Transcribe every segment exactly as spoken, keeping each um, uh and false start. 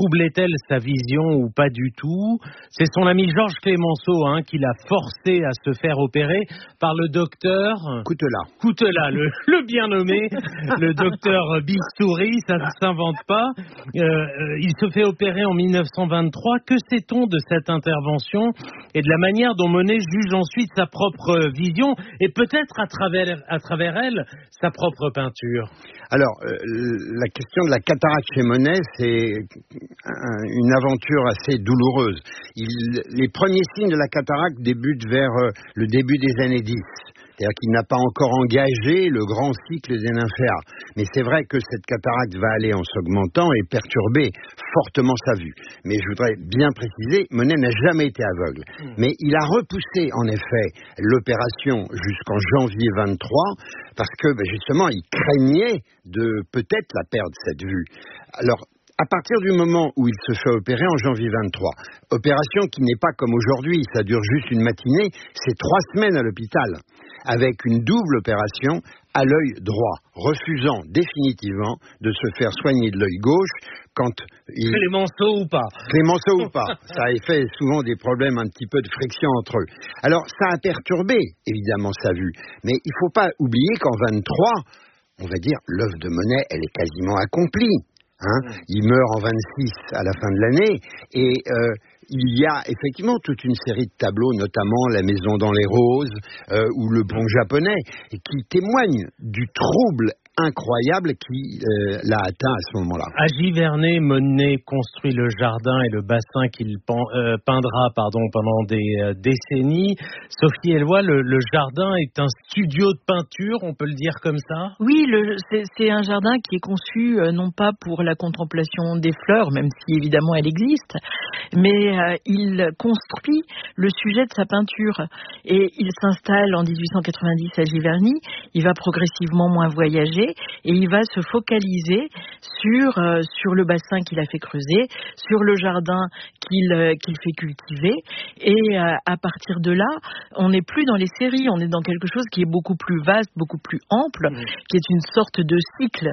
troublait-elle sa vision ou pas du tout? C'est son ami Georges Clemenceau hein, qui l'a forcé à se faire opérer par le docteur Coutelas. Coutelas, le, le bien nommé, le docteur Bistouri, ça ne s'invente pas. Euh, il se fait opérer en mille neuf cent vingt-trois. Que sait-on de cette intervention et de la manière dont Monet juge ensuite sa propre vision et peut-être à travers, à travers elle, sa propre peinture? Alors, euh, la question de la cataracte chez Monet, c'est un, une aventure assez douloureuse. Il, les premiers signes de la cataracte débutent vers euh, le début des années dix. C'est-à-dire qu'il n'a pas encore engagé le grand cycle des nymphéas. Mais c'est vrai que cette cataracte va aller en s'augmentant et perturber fortement sa vue. Mais je voudrais bien préciser, Monet n'a jamais été aveugle. Mmh. Mais il a repoussé en effet l'opération jusqu'en janvier vingt-trois parce que ben, justement il craignait de peut-être la perdre cette vue. Alors, à partir du moment où il se fait opérer en janvier vingt-trois, opération qui n'est pas comme aujourd'hui, ça dure juste une matinée, c'est trois semaines à l'hôpital, avec une double opération à l'œil droit, refusant définitivement de se faire soigner de l'œil gauche quand il... Clemenceau ou pas Clemenceau ou pas. Ça a fait souvent des problèmes, un petit peu de friction entre eux. Alors, ça a perturbé, évidemment, sa vue. Mais il ne faut pas oublier qu'en vingt-trois, on va dire, l'œuvre de Monet, elle est quasiment accomplie. Hein, il meurt en vingt-six à la fin de l'année et euh, il y a effectivement toute une série de tableaux, notamment La Maison dans les Roses euh, ou Le Pont japonais, qui témoignent du trouble incroyable qui euh, l'a atteint à ce moment-là. À Giverny, Monet construit le jardin et le bassin qu'il euh, peindra pardon, pendant des euh, décennies. Sophie Elloy, le, le jardin est un studio de peinture, on peut le dire comme ça? Oui, le, c'est, c'est un jardin qui est conçu euh, non pas pour la contemplation des fleurs, même si évidemment elle existe, mais euh, il construit le sujet de sa peinture. Et il s'installe en dix-huit cent quatre-vingt-dix à Giverny, il va progressivement moins voyager, et il va se focaliser sur, euh, sur le bassin qu'il a fait creuser, sur le jardin qu'il, euh, qu'il fait cultiver. Et euh, à partir de là, on n'est plus dans les séries, on est dans quelque chose qui est beaucoup plus vaste, beaucoup plus ample, mmh. qui est une sorte de cycle.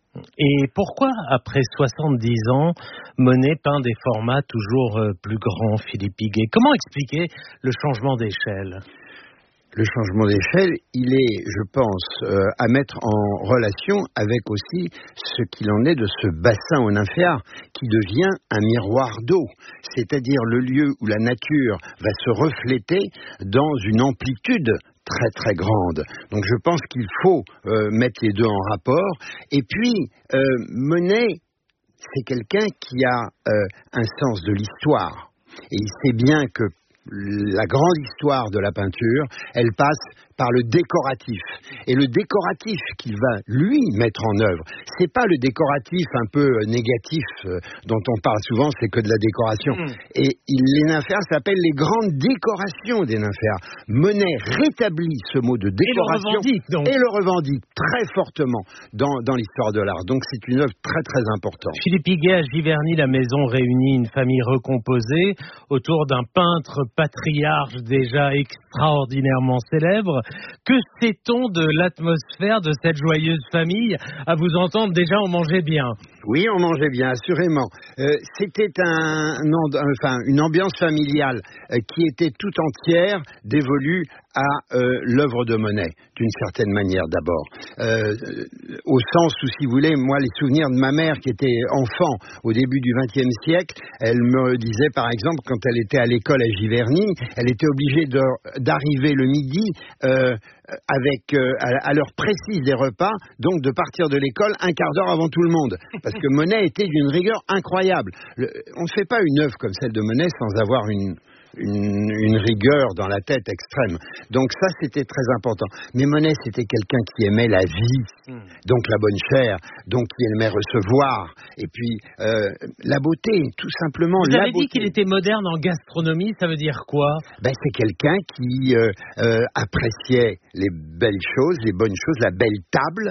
Et pourquoi, après soixante-dix ans, Monet peint des formats toujours euh, plus grands, Philippe Piguet? Comment expliquer le changement d'échelle? Le changement d'échelle, il est, je pense, euh, à mettre en relation avec aussi ce qu'il en est de ce bassin au nymphéa, qui devient un miroir d'eau, c'est-à-dire le lieu où la nature va se refléter dans une amplitude très très grande. Donc je pense qu'il faut euh, mettre les deux en rapport. Et puis, euh, Monet, c'est quelqu'un qui a euh, un sens de l'histoire. Et il sait bien que la grande histoire de la peinture, elle passe par le décoratif. Et le décoratif qu'il va, lui, mettre en œuvre, c'est pas le décoratif un peu négatif euh, dont on parle souvent, c'est que de la décoration. Mmh. Et il, les nymphéas s'appellent les grandes décorations des nymphéas. Monet rétablit ce mot de décoration et le revendique, donc. et le revendique très fortement dans, dans l'histoire de l'art. Donc c'est une œuvre très très importante. Philippe Piguet, à Giverny, la maison réunit une famille recomposée autour d'un peintre patriarche déjà extraordinairement célèbre. Que sait-on de l'atmosphère de cette joyeuse famille? À vous entendre, déjà, on mangeait bien. Oui, on mangeait bien, assurément. Euh, c'était un, un, enfin, une ambiance familiale euh, qui était tout entière dévolue à euh, l'œuvre de Monet, d'une certaine manière d'abord. Euh, au sens où, si vous voulez, moi, les souvenirs de ma mère qui était enfant au début du vingtième siècle, elle me disait, par exemple, quand elle était à l'école à Giverny, elle était obligée de, d'arriver le midi euh, avec euh, à, à l'heure précise des repas, donc de partir de l'école un quart d'heure avant tout le monde. Parce que Monet était d'une rigueur incroyable. Le, on ne fait pas une œuvre comme celle de Monet sans avoir une... Une, une rigueur dans la tête extrême. Donc ça, c'était très important. Mais Monet, c'était quelqu'un qui aimait la vie, mmh. donc la bonne chair, donc qui aimait recevoir, et puis euh, la beauté, tout simplement. Vous la avez beauté. dit qu'il était moderne en gastronomie, ça veut dire quoi? Ben, c'est quelqu'un qui euh, euh, appréciait les belles choses, les bonnes choses, la belle table.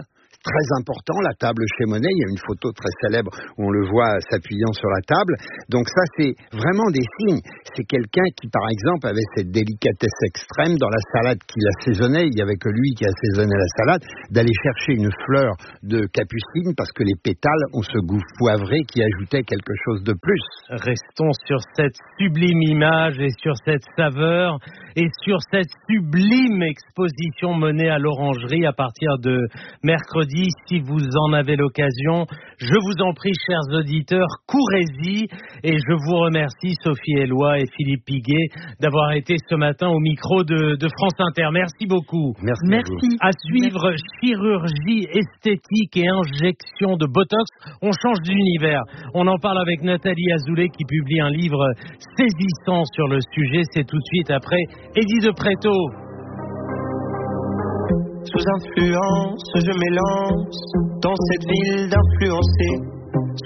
très important, la table chez Monet. Il y a une photo très célèbre où on le voit s'appuyant sur la table. Donc ça, c'est vraiment des signes. C'est quelqu'un qui, par exemple, avait cette délicatesse extrême dans la salade qu'il assaisonnait. Il n'y avait que lui qui assaisonnait la salade, d'aller chercher une fleur de capucine parce que les pétales ont ce goût poivré qui ajoutait quelque chose de plus. Restons sur cette sublime image et sur cette saveur et sur cette sublime exposition Monet à l'Orangerie à partir de mercredi. Si vous en avez l'occasion, je vous en prie, chers auditeurs, courez-y. Et je vous remercie, Sophie Eloi et Philippe Piguet, d'avoir été ce matin au micro de, de France Inter. Merci beaucoup. Merci. Merci. À suivre, Merci. Chirurgie esthétique et injection de Botox. On change d'univers. On en parle avec Nathalie Azoulay qui publie un livre saisissant sur le sujet. C'est tout de suite après Eddie de Pretto. Sous influence, je m'élance dans cette ville d'influencés.